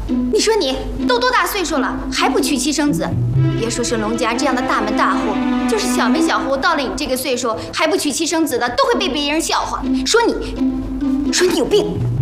你说你都多大岁数了，还不娶妻生子？别说是龙家这样的大门大户，就是小门小户，到了你这个岁数还不娶妻生子的，都会被别人笑话，说你有病。